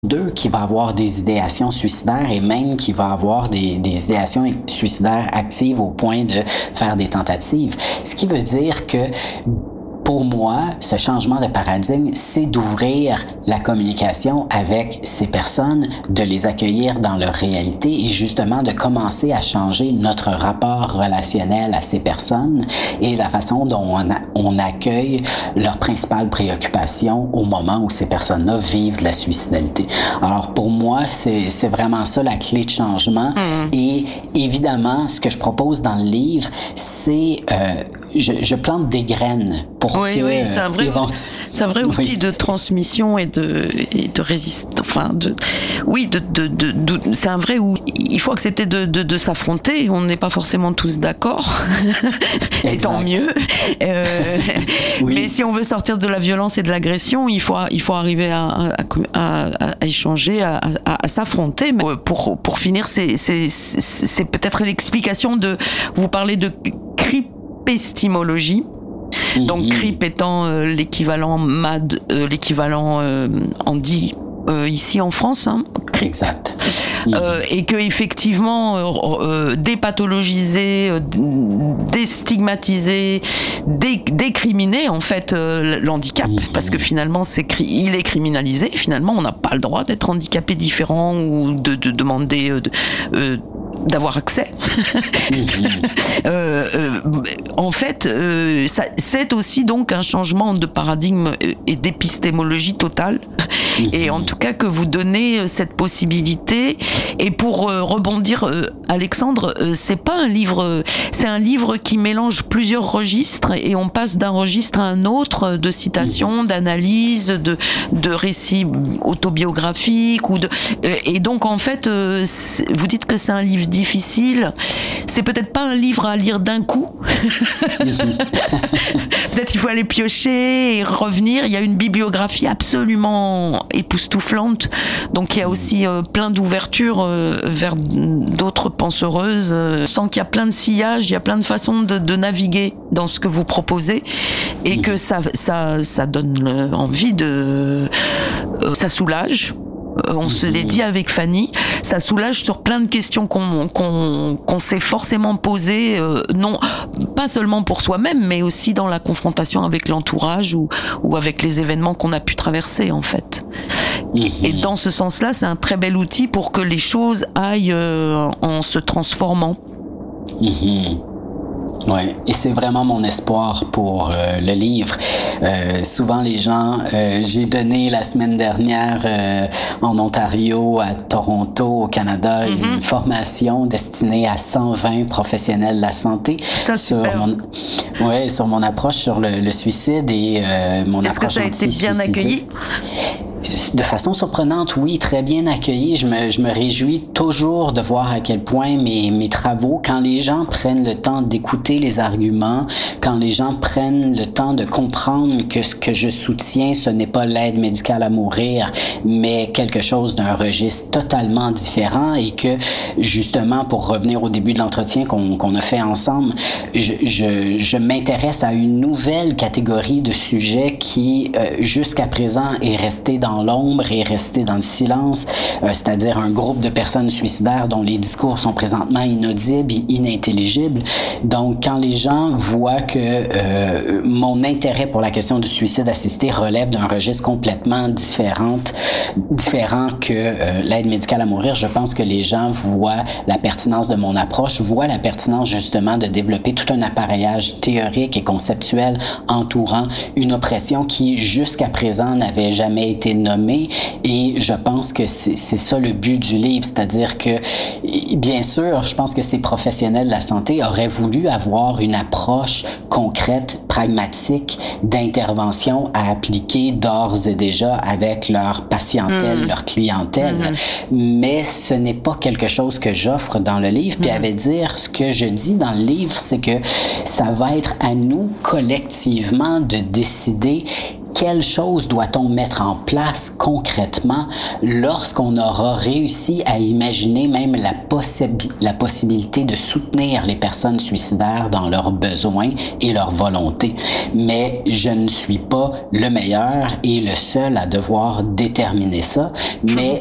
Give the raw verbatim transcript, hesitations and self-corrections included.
d'eux qui va avoir des idéations suicidaires et même qui va avoir des, des idéations suicidaires actives au point de faire des tentatives. Ce qui veut dire que pour moi, ce changement de paradigme, c'est d'ouvrir la communication avec ces personnes, de les accueillir dans leur réalité et justement de commencer à changer notre rapport relationnel à ces personnes et la façon dont on, a, on accueille leurs principales préoccupations au moment où ces personnes-là vivent de la suicidalité. Alors pour moi, c'est, c'est vraiment ça la clé de changement. Mmh. Et évidemment, ce que je propose dans le livre, c'est... Euh, Je, je plante des graines pour oui, que... Oui, c'est un vrai, évent... c'est un vrai outil oui. de transmission et de, et de résistance. Enfin, de, oui, de, de, de, de, c'est un vrai outil. Il faut accepter de, de, de s'affronter. On n'est pas forcément tous d'accord. Et tant mieux. Euh, oui. Mais si on veut sortir de la violence et de l'agression, il faut, il faut arriver à, à, à, à échanger, à, à, à s'affronter. Mais pour, pour finir, c'est, c'est, c'est, c'est peut-être l'explication de... Vous parlez de crypto épistémologie. Mm-hmm. Donc C R I P étant euh, l'équivalent M A D, euh, l'équivalent euh, Andy euh, ici en France. Hein, C R I P. Exact. Mm-hmm. Euh, et que effectivement euh, euh, dépathologiser, euh, déstigmatiser, dé- décriminer en fait euh, l'handicap, mm-hmm. parce que finalement c'est il est criminalisé. Finalement, on n'a pas le droit d'être handicapé différent ou de, de demander euh, de, euh, d'avoir accès. mmh. euh, euh, en fait, euh, ça, c'est aussi donc un changement de paradigme et d'épistémologie totale. Mmh. Et en tout cas que vous donnez cette possibilité. Et pour euh, rebondir, euh, Alexandre, euh, c'est pas un livre, c'est un livre qui mélange plusieurs registres et on passe d'un registre à un autre de citations, mmh. d'analyses, de, de récits autobiographiques ou de. Euh, et donc en fait, euh, vous dites que c'est un livre difficile. C'est peut-être pas un livre à lire d'un coup. Peut-être il faut aller piocher et revenir. Il y a une bibliographie absolument époustouflante. Donc il y a aussi euh, plein d'ouvertures euh, vers d'autres penseuses. Euh, sans qu'il y a plein de sillages, il y a plein de façons de, de naviguer dans ce que vous proposez et que ça, ça, ça donne envie de... Euh, ça soulage. On se l'est dit avec Fanny, ça soulage sur plein de questions qu'on, qu'on, qu'on s'est forcément posées, euh, non, pas seulement pour soi-même, mais aussi dans la confrontation avec l'entourage ou, ou avec les événements qu'on a pu traverser, en fait. Mm-hmm. Et dans ce sens-là, c'est un très bel outil pour que les choses aillent euh, en se transformant. Mm-hmm. Oui, et c'est vraiment mon espoir pour euh, le livre. Euh, souvent les gens, euh, j'ai donné la semaine dernière euh, en Ontario, à Toronto, au Canada, mm-hmm. une formation destinée à cent vingt professionnels de la santé. Ça, sur mon, ouais, sur mon approche sur le, le suicide et euh, mon Est-ce approche anti-suicidiste. Est-ce que ça a été bien accueilli? De façon surprenante, oui, très bien accueilli. Je me, je me réjouis toujours de voir à quel point mes, mes travaux, quand les gens prennent le temps d'écouter les arguments, quand les gens prennent le temps de comprendre que ce que je soutiens, ce n'est pas l'aide médicale à mourir, mais quelque chose d'un registre totalement différent et que, justement, pour revenir au début de l'entretien qu'on, qu'on a fait ensemble, je, je, je m'intéresse à une nouvelle catégorie de sujets qui, euh, jusqu'à présent, est restée dans l'ombre et rester dans le silence, euh, c'est-à-dire un groupe de personnes suicidaires dont les discours sont présentement inaudibles et inintelligibles. Donc, quand les gens voient que euh, mon intérêt pour la question du suicide assisté relève d'un registre complètement différent, différent que euh, l'aide médicale à mourir, je pense que les gens voient la pertinence de mon approche, voient la pertinence justement de développer tout un appareillage théorique et conceptuel entourant une oppression qui, jusqu'à présent, n'avait jamais été nommé et je pense que c'est, c'est ça le but du livre, c'est-à-dire que bien sûr, je pense que ces professionnels de la santé auraient voulu avoir une approche concrète, pragmatique d'intervention à appliquer d'ores et déjà avec leur patientèle, mmh. leur clientèle, mmh. mais ce n'est pas quelque chose que j'offre dans le livre. Puis mmh. à vrai dire, ce que je dis dans le livre, c'est que ça va être à nous collectivement de décider quelle chose doit-on mettre en place concrètement lorsqu'on aura réussi à imaginer même la, possi- la possibilité de soutenir les personnes suicidaires dans leurs besoins et leurs volontés. Mais je ne suis pas le meilleur et le seul à devoir déterminer ça, mais